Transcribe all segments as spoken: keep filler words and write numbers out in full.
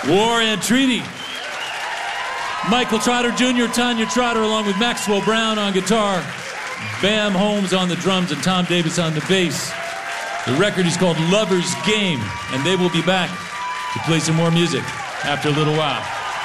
War and Treaty. Michael Trotter Junior, Tanya Trotter, along with Maxwell Brown on guitar, Bam Holmes on the drums, and Tom Davis on the bass. The record is called Lover's Game, and they will be back to play some more music after a little while.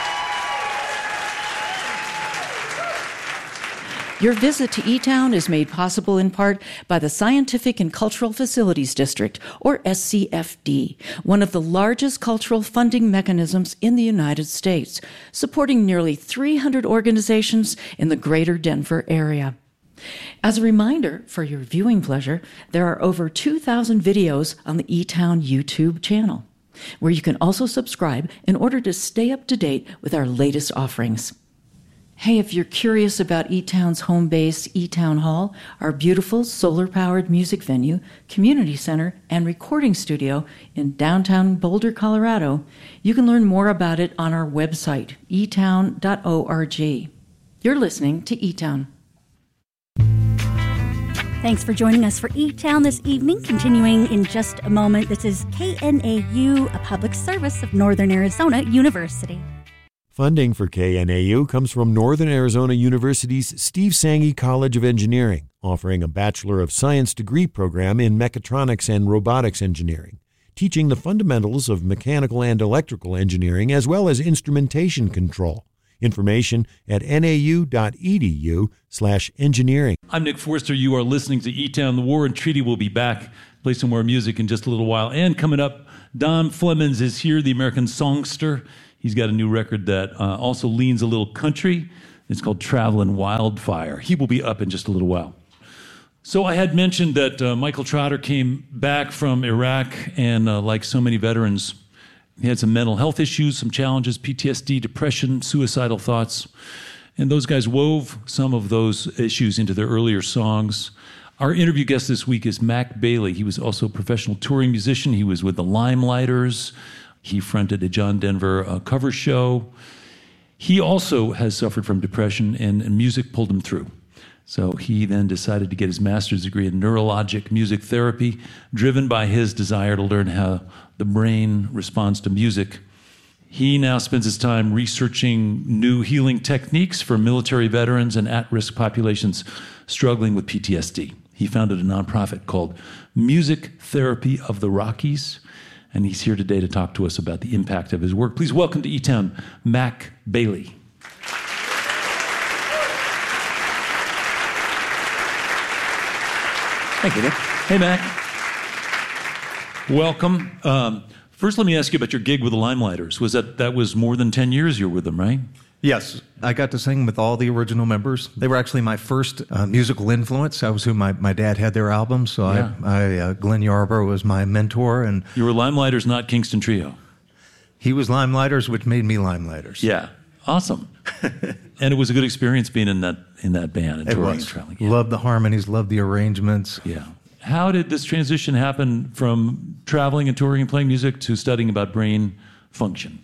Your visit to E-Town is made possible in part by the Scientific and Cultural Facilities District, or S C F D, one of the largest cultural funding mechanisms in the United States, supporting nearly three hundred organizations in the greater Denver area. As a reminder, for your viewing pleasure, there are over two thousand videos on the E-Town YouTube channel, where you can also subscribe in order to stay up to date with our latest offerings. Hey, if you're curious about E-Town's home base, E-Town Hall, our beautiful solar-powered music venue, community center, and recording studio in downtown Boulder, Colorado, you can learn more about it on our website, e town dot org. You're listening to E-Town. Thanks for joining us for E-Town this evening. Continuing in just a moment, this is K N A U, a public service of Northern Arizona University. Funding for K N A U comes from Northern Arizona University's Steve Sanghi College of Engineering, offering a Bachelor of Science degree program in mechatronics and robotics engineering, teaching the fundamentals of mechanical and electrical engineering as well as instrumentation control. Information at nau.edu slash engineering. I'm Nick Forster. You are listening to E-Town. The War and Treaty will be back. Play some more music in just a little while. And coming up, Don Flemons is here, the American songster. He's got a new record that uh, also leans a little country. It's called Travelin' Wildfire. He will be up in just a little while. So I had mentioned that uh, Michael Trotter came back from Iraq, and uh, like so many veterans, he had some mental health issues, some challenges, P T S D, depression, suicidal thoughts. And those guys wove some of those issues into their earlier songs. Our interview guest this week is Mac Bailey. He was also a professional touring musician. He was with the Limelighters. He fronted a John Denver uh, cover show. He also has suffered from depression, and, and music pulled him through. So he then decided to get his master's degree in neurologic music therapy, driven by his desire to learn how the brain responds to music. He now spends his time researching new healing techniques for military veterans and at-risk populations struggling with P T S D. He founded a nonprofit called Music Therapy of the Rockies, and he's here today to talk to us about the impact of his work. Please welcome to E-Town, Mac Bailey. Thank you, Nick. Hey, Mac. Welcome. Um, first, let me ask you about your gig with the Limelighters. Was that that was more than ten years you were with them, right? Yes, I got to sing with all the original members. They were actually my first uh, musical influence. That was who my, my dad had their albums. So Yeah. I, I uh, Glenn Yarborough was my mentor, and You were Limelighters, not Kingston Trio. he was Limelighters, which made me Limelighters. Yeah, awesome. And it was a good experience being in that in that band and It touring was. and traveling. Yeah. Loved the harmonies, loved the arrangements. Yeah. How did this transition happen from traveling and touring and playing music to studying about brain function?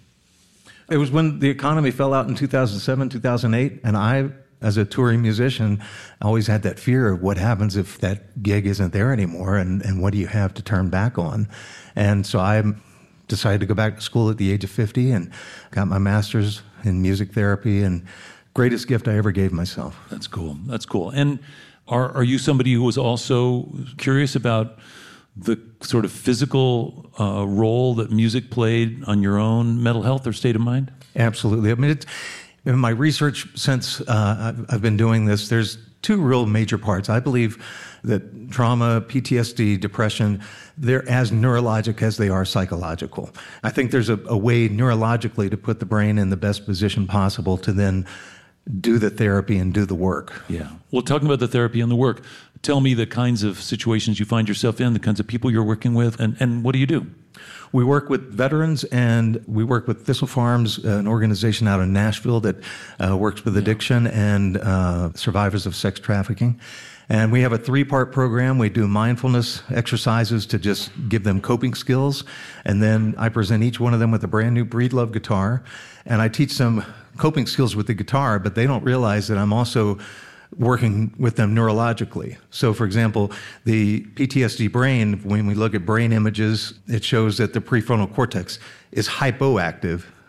It was when the economy fell out in two thousand seven, two thousand eight, and I, as a touring musician, always had that fear of what happens if that gig isn't there anymore, and, and what do you have to turn back on? And so I decided to go back to school at the age of fifty and got my master's in music therapy, and greatest gift I ever gave myself. That's cool. That's cool. And are are you somebody who was also curious about the sort of physical uh, role that music played on your own mental health or state of mind? Absolutely. I mean, it's, in my research since uh, I've, I've been doing this, there's two real major parts. I believe that trauma, P T S D, depression, they're as neurologic as they are psychological. I think there's a, a way neurologically to put the brain in the best position possible to then do the therapy and do the work. Yeah. Well, talking about the therapy and the work, tell me the kinds of situations you find yourself in, the kinds of people you're working with, and, and what do you do? We work with veterans, and we work with Thistle Farms, an organization out in Nashville that uh, works with addiction and uh, survivors of sex trafficking. And we have a three-part program. We do mindfulness exercises to just give them coping skills. And then I present each one of them with a brand new Breedlove guitar. And I teach them coping skills with the guitar, but they don't realize that I'm also working with them neurologically. So, for example, the P T S D brain, when we look at brain images, it shows that the prefrontal cortex is hypoactive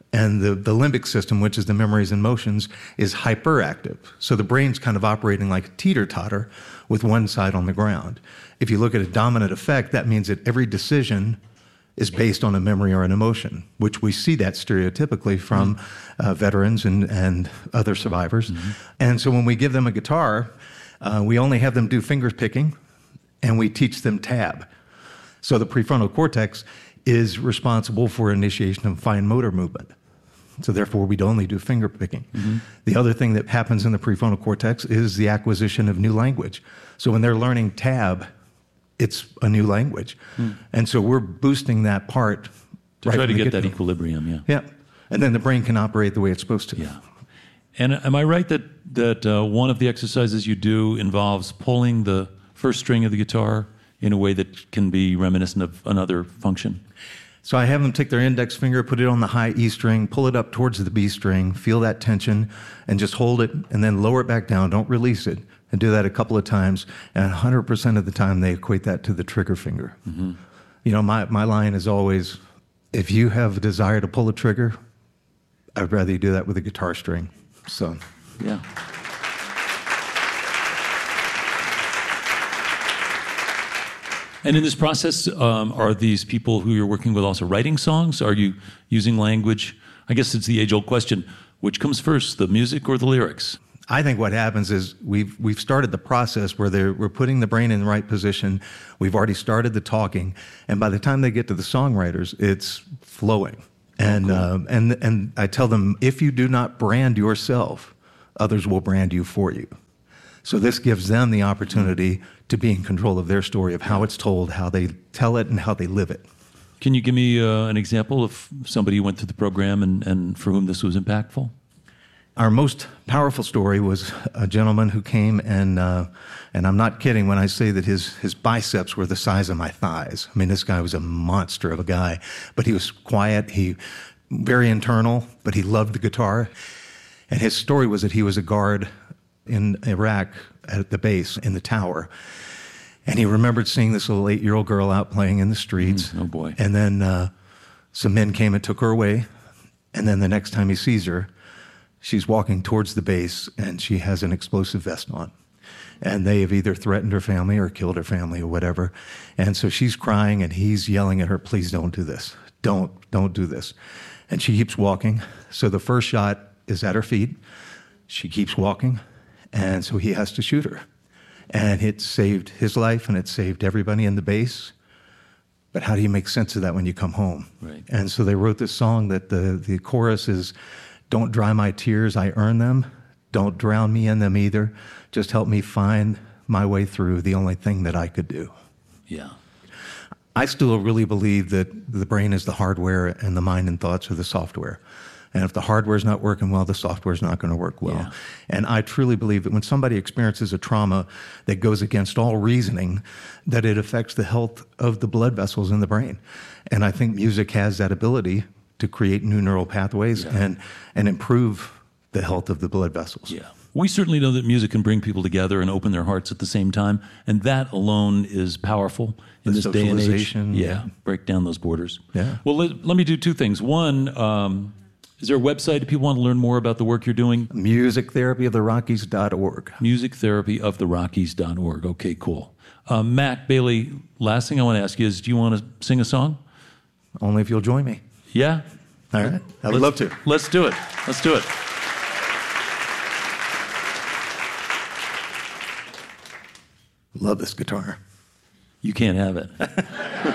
And the, the limbic system, which is the memories and motions, is hyperactive. So the brain's kind of operating like a teeter-totter with one side on the ground. If you look at a dominant effect, that means that every decision is based on a memory or an emotion, which we see that stereotypically from mm-hmm. uh, veterans and, and other survivors. Mm-hmm. And so when we give them a guitar, uh, we only have them do finger picking, and we teach them tab. So the prefrontal cortex is responsible for initiation of fine motor movement. So therefore, we'd only do finger picking. Mm-hmm. The other thing that happens in the prefrontal cortex is the acquisition of new language. So when they're learning tab, it's a new language. Mm. And so we're boosting that part. To right try to get that get-go. equilibrium, yeah. Yeah. And then the brain can operate the way it's supposed to. Yeah. And am I right that, that uh, one of the exercises you do involves pulling the first string of the guitar in a way that can be reminiscent of another function? So I have them take their index finger, put it on the high E string, pull it up towards the B string, feel that tension, and just hold it, and then lower it back down. Don't release it. And do that a couple of times, and one hundred percent of the time they equate that to the trigger finger. Mm-hmm. You know, my, my line is always, if you have a desire to pull a trigger, I'd rather you do that with a guitar string. So, yeah. And in this process, um, are these people who you're working with also writing songs? Are you using language? I guess it's the age-old question, which comes first, the music or the lyrics? I think what happens is we've we've started the process where they're, we're putting the brain in the right position. We've already started the talking, and by the time they get to the songwriters, it's flowing. And oh, cool. um, and and I tell them, if you do not brand yourself, others will brand you for you. So this gives them the opportunity to be in control of their story, of how it's told, how they tell it, and how they live it. Can you give me uh, an example of somebody who went through the program and, and for whom this was impactful? Our most powerful story was a gentleman who came, and uh, and I'm not kidding when I say that his his biceps were the size of my thighs. I mean, this guy was a monster of a guy, but he was quiet, he very internal, but he loved the guitar. And his story was that he was a guard in Iraq at the base in the tower. And he remembered seeing this little eight-year-old girl out playing in the streets. Mm, oh, boy. And then uh, some men came and took her away. And then the next time he sees her, she's walking towards the base, and she has an explosive vest on. And they have either threatened her family or killed her family or whatever. And so she's crying, and he's yelling at her, please don't do this. Don't, don't do this. And she keeps walking. So the first shot is at her feet. She keeps walking. And so he has to shoot her. And it saved his life, and it saved everybody in the base. But how do you make sense of that when you come home? Right. And so they wrote this song that the, the chorus is, don't dry my tears, I earn them. Don't drown me in them either. Just help me find my way through, the only thing that I could do. Yeah. I still really believe that the brain is the hardware and the mind and thoughts are the software. And if the hardware's not working well, the software's not going to work well. Yeah. And I truly believe that when somebody experiences a trauma that goes against all reasoning, that it affects the health of the blood vessels in the brain. And I think music has that ability to create new neural pathways yeah. and, and improve the health of the blood vessels. Yeah. We certainly know that music can bring people together and open their hearts at the same time, and that alone is powerful in the this day and age. Yeah, yeah, break down those borders. Yeah. Well, let, let me do two things. One, um, is there a website if people want to learn more about the work you're doing? music therapy of the rockies dot org. music therapy of the rockies dot org. Okay, cool. Uh, Mac Bailey, last thing I want to ask you is, do you want to sing a song? Only if you'll join me. Yeah? All right. I would Let's- love to. Let's do it. Let's do it. Love this guitar. You can't have it.